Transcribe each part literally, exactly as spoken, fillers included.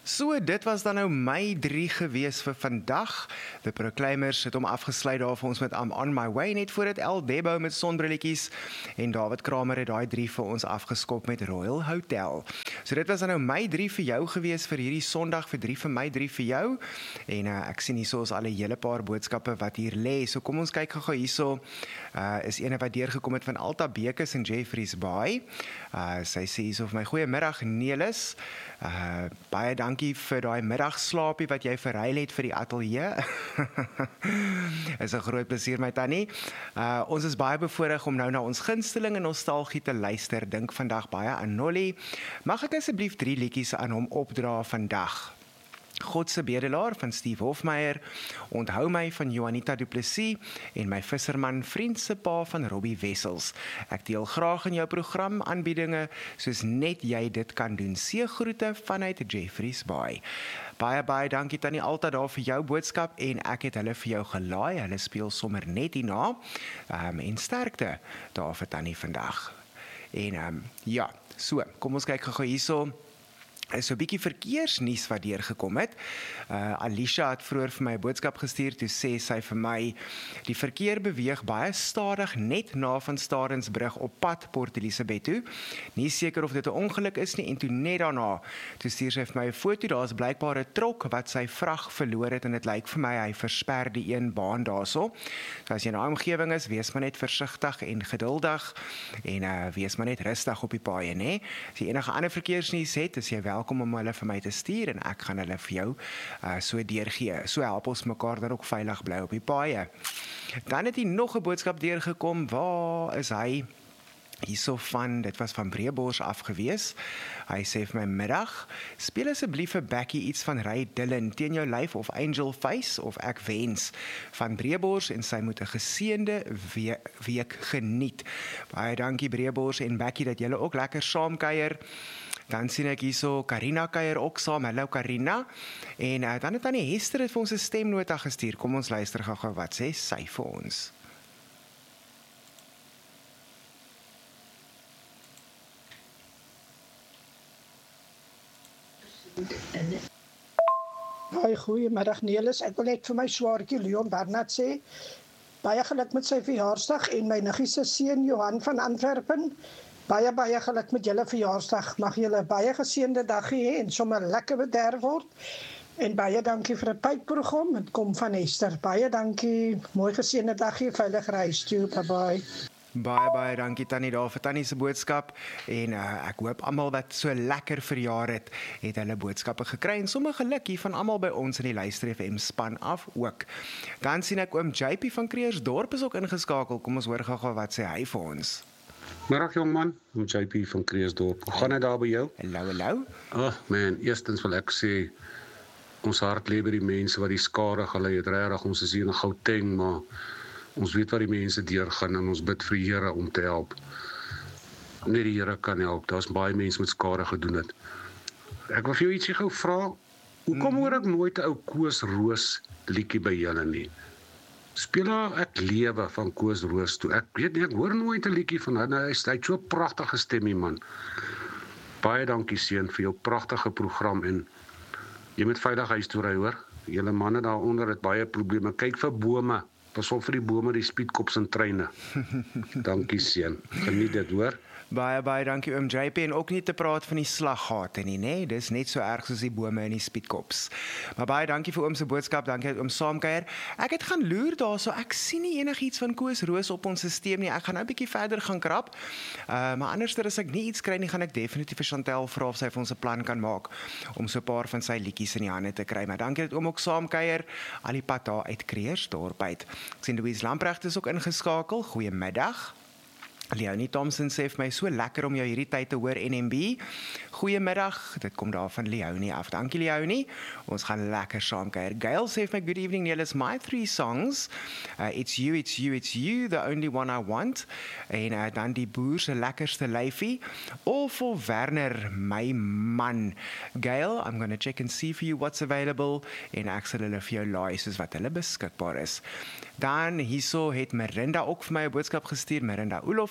So, dit was dan nou my drie gewees vir vandag. The Proclaimers het hom afgesluit daar vir ons met I'm on my way, net voor dit El Debo met sonbrilletjies, en David Kramer het daai drie vir ons afgeskop met Royal Hotel. So dit was dan nou my drie vir jou gewees vir hierdie Sondag, vir drie vir my, drie vir jou, en uh, ek sien hierso is al 'n hele paar boodskappe wat hier lê, so kom ons kyk gou hierso, uh, is ene wat deurgekom het van Alta Bekes in Jeffreys Bay. Uh, sy sê hierso vir my, goeiemiddag Nelis, uh, baie dankie vir daai middagslaapie wat jy verruil het vir die ateljee. Is 'n groot plesier my tannie. Uh, ons is baie bevoorreg om nou na ons gunsteling en nostalgie te luister. Dink vandag baie aan Nolly. Mag ek asseblief drie liedjies aan hom opdra vandag? God se bedelaar van Steve Hofmeyer, Onthou my van Juanita Du Plessis en My Visserman Vriend se pa van Robbie Wessels. Ek deel graag in jou program aanbiedinge soos net jy dit kan doen. Seëgroete vanuit Jeffreys Bay. Baie baie dankie tannie Alta daar vir jou boodskap en ek het hulle vir jou gelaai. Hulle speel sommer net hierna. Um, en sterkte daar vir tannie vandag. En um, ja, so, kom ons kyk gou hierso. Is so 'n bietjie verkeersnuus wat deurgekom het. Uh, Alicia het vroeër vir my 'n boodskap gestuur, toe sê sy vir my, die verkeer beweeg baie stadig net na van Stadensbrug op pad Port Elizabeth toe. Nie seker of dit 'n ongeluk is nie, en toe net daarna, toe stuur sy vir my 'n foto, daar is blykbaar 'n trok wat sy vrag verloor het, en dit lyk vir my hy versper die een baan daarso. So as jy in 'n omgewing is, wees maar net versigtig en geduldig, en uh, wees maar net rustig op die paaie, né? As jy enige ander verkeersnuus het, is jy wel welkom om hulle vir my te stuur en ek gaan hulle vir jou uh, so deurgee. So help ons mekaar dan ook veilig bly op die paaie. Dan het hier nog 'n boodskap deurgekom. Waar is hy? Hierso van, dit was van Breebors af gewees. Hy sê vir my, middag, speel asseblief vir Becky iets van Ray Dillon, Teen jou lyf of Angel Face of Ek wens, van Breebors, en sy moet 'n geseënde we week geniet. Baie dankie Breebors en Becky dat julle ook lekker saamkuier. Dan sien ek hierso, Karina kuier ook saam. Hallo Karina. En uh, dan het tannie Hester het vir ons 'n stemnota gestuur. Kom ons luister gou-gou wat sê sy vir ons. Hoi, goeiemiddag Nelis. Ek wil net vir my swaartjie Leon Bernard sê, baie geluk met sy verjaarsdag, en my niggie se seun Johan van Antwerpen. Baie, baie geluk met julle verjaarsdag. Mag julle baie geseënde dag hê en sommer lekker bederf word. En baie dankie vir 'n pypprogram. Dit kom van Hester. Baie dankie. Mooi geseënde dag hier, veilig reis toe. Bye bye. Baie, baie dankie tannie daar vir tannie se boodskap. En uh, ek hoop almal wat so lekker verjaar het, het hulle boodskappe gekry. En sommer geluk hier van almal by ons in die Luister F M span af ook. Dan sien ek oom J P van Kreersdorp is ook ingeskakel. Kom ons hoor gou-gou wat sê hy vir ons. Middag jongman, om J P van Kreersdorp. Hoe gaan dit daar by jou? Hallo, hallo. Oh man, eerstens wil ek sê, ons hart lê by die mense wat die skade gelei het. Regtig, ons is hier in Gauteng, maar ons weet wat die mense deurgaan en ons bid vir die Here om te help. Net die Here kan help. Daar's baie mense met skade gedoen het. Ek wil vir jou ietsie gou vra. Hoekom hoor ek nooit 'n ou Koos Roos liedjie by julle nie? Speel daar Ek lewe van Koos Roos toe. Ek weet nie, ek hoor nooit 'n liedjie van hom. Hy het so 'n pragtige stemmie man. Baie dankie seun vir jou pragtige program, en jy moet veilig huis toe ry, hoor. Julle manne daaronder het baie probleme. Kyk vir bome. Pas op vir die bome, die speedkops en treine. Dankie seun. Geniet dit, hoor. Baie, baie dankie oom J P, en ook nie te praat van die slaggate nie, né? Dis net so erg soos die bome en die speedkops. Maar baie dankie vir oom se boodskap, dankie dat oom saamkuier. Ek het gaan loer daarso, ek sien nie enigiets van Koos Roos op ons stelsel nie. Ek gaan nou 'n bietjie verder gaan krap. Uh, maar anderster as ek nie iets kry nie, gaan ek definitief vir Chantel vra of sy vir ons 'n plan kan maak om so 'n paar van sy liedjies in die hande te kry. Maar dankie dat oom ook saamkuier, al die pad daar uit Kreersdorp uit. Ek sien Louise Lamprecht is ook ingeskakel. Goeiemiddag. Leonie Thompson sê vir my, so lekker om jou hierdie tyd te hoor N M B. Goeiemiddag, dit kom daar van Leonie af. Dankie Leonie, ons gaan lekker saamkuier. Gail sê vir my, good evening Nelis, my three songs, uh, It's You, It's You, It's You, The Only One I Want, en uh, dan die boer se lekkerste lyfie, All for Werner, my man. Gail, I'm going to check and see for you what's available, en ek sal hulle vir jou laai soos wat hulle beskikbaar is. Dan hierso het Merinda ook vir my 'n boodskap gestuur, Merinda Olofs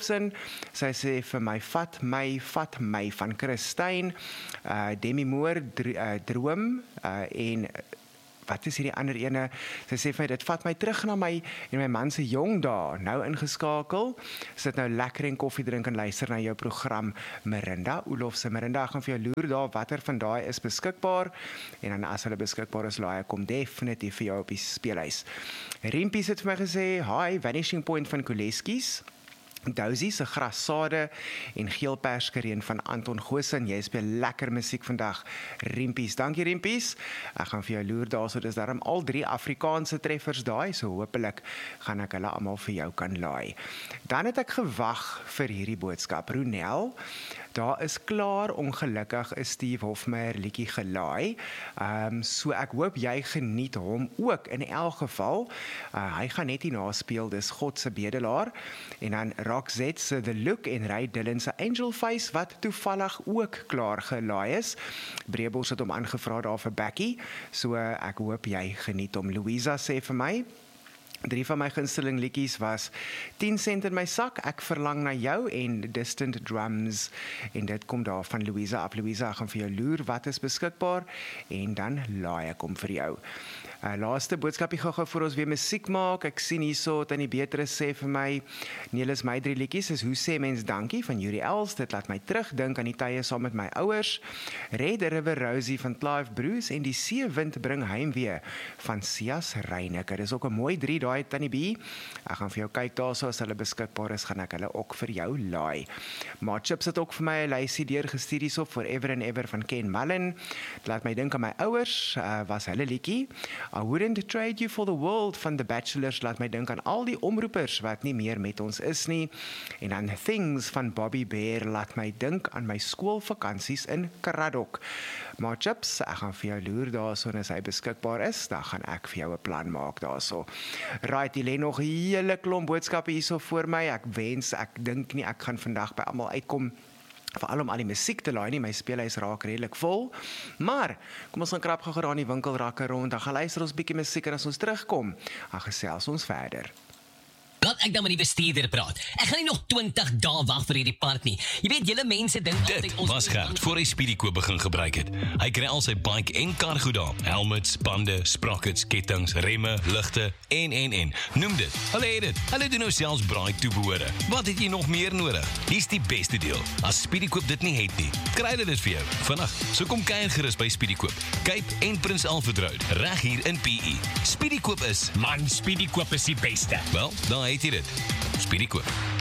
Olofsen, sy sê vir my, vat my, vat my, van Christine, uh, Demi Moore, dr uh, Droom, uh, en wat is hierdie ander ene, sy sê vir my, dit vat my terug na my en my man se jong dae, nou ingeskakel, sit nou lekker en koffie drink en luister na jou program, Mirinda Olofse. Mirinda, ek gaan vir jou loer daar, watter van daai is beskikbaar, en dan as hulle beskikbaar is, laai ek kom definitief vir jou op die speelhuis. Riempies het vir my gesê, hi, Vanishing Point van Koleskies, Dousie se Grassade en Geelperskereen van Anton Goosen. Jy speel lekker musiek vandag, Riempies. Dankie Riempies. Ek gaan vir jou loer daar, so dis daarom al drie Afrikaanse treffers daai, so hopelik gaan ek hulle almal vir jou kan laai. Dan het ek gewag vir hierdie boodskap. Ronel, daar is klaar ongelukkig 'n Steve Hofmeyer liedjie gelaai. Um, so ek hoop jy geniet hom ook in elk geval. Uh, hy gaan net hierna speel, dis God se bedelaar. En dan Roxette se The Look en Ray Dillon se Angel Face wat toevallig ook klaar gelaai is. Breebos het hom aangevra daar vir Becky. So uh, ek hoop jy geniet hom. Louisa sê vir my, drie van my gunsteling liedjies was tien sent in my sak, Ek verlang na jou en Distant Drums, en dit kom daar van Louisa af. Louisa, ek gaan vir jou loer wat is beskikbaar en dan laai ek hom vir jou. Uh, laaste boodskapie gou-gou voor ons weer musiek maak. Ek sien hierso Tannie Beatrice sê vir my, Nelis, my drie liedjies is Hoe sê mens dankie van Yuri Els, dit laat my terugdink aan die tye saam met my ouers, Red River Rosie van Clive Bruce en Die Seewind bring heimwee van Sias Reyneke. Dis ook 'n mooi drie daai Tannie B. Ek gaan vir jou kyk daarso, as hulle beskikbaar is, gaan ek hulle ook vir jou laai. Maar Chips het ook vir my 'n lysie deurgestuur hierso, Forever and Ever van Ken Mullen. Dit laat my dink aan my ouers, uh, was hulle liedjie. I Wouldn't Trade You for the World van The Bachelors laat my dink aan al die omroepers wat nie meer met ons is nie. En dan Things van Bobby Bear laat my dink aan my skoolvakansies in Karadok. Maar Chips, ek gaan vir jou loer daarso, en as hy beskikbaar is, dan gaan ek vir jou 'n plan maak daarso. Right, hier lê nog 'n hele klomp boodskappe hierso voor my. Ek wens, ek dink nie ek gaan vandag by almal uitkom, veral om al die musiek te laai nie, my speelhuis raak redelik vol. Maar, kom ons gaan krap gou daar in die winkelrakke rond, dan gaan luister ons bietjie musiek, en as ons terugkom, dan gesels ons verder. Laat ek dan met die bestuurder praat. Ek gaan nie nog twintig dae wag vir hierdie part nie. Jy weet, julle mense dink altyd Dit was Gert voor hy Speedykoop begin gebruik het. Hy kry al sy bike en cargo daar. Helmets, bande, sprockets, kettings, remme, ligte en en en. Noem dit. Hulle het dit. Hulle doen nou selfs braai toebehore. Wat het jy nog meer nodig? Hier's die beste deel. As Speedykoop dit nie het nie, kry hulle dit vir jou vandag. So kom kuier gerus by Speedykoop. Cape en Prins Alfred Road, reg hier in P E. Speedykoop is Man, Speedykoop is die beste. wel, daar het jy dit. Speedykoop.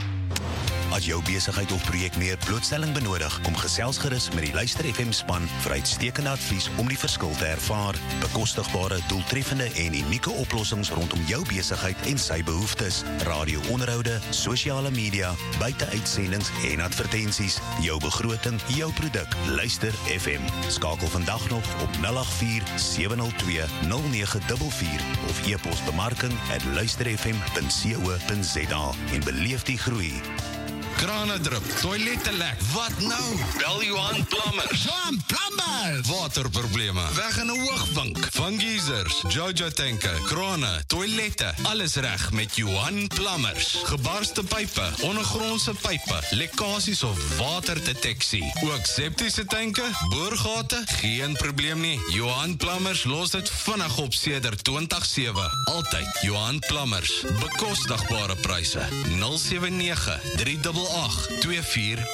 As jou besigheid of projek meer blootstelling benodig, kom gesels gerus met die Luister F M span vir uitstekende advies om die verskil te ervaar. Bekostigbare, doeltreffende en unieke oplossings rondom jou besigheid en sy behoeftes. Radio-onderhoude, sosiale media, buiteuitsendings en advertensies. Jou begroting, jou produk. Luister F M. Skakel vandag nog op nul agt vier sewe nul twee nul nege vier vier of e-pos bemarking at luisterfm punt co punt za en beleef die groei. Krane drup, toilette lek. Wat nou? Bel Johan Plumbers. Johan Plumbers! Waterprobleme, weg in 'n hoogvink. Van geysers, Jojo tanke, krane, toilette, alles reg met Johan Plumbers. Gebarste pype, ondergrondse pype, lekkasies of waterdeteksie. Ook septiese tanke, boorgate, geen probleem nie. Johan Plumbers los dit vinnig op sedert twintig sewe. Altyd Johan Plumbers. Bekostigbare pryse. nul sewe nege drie agt agt twee vier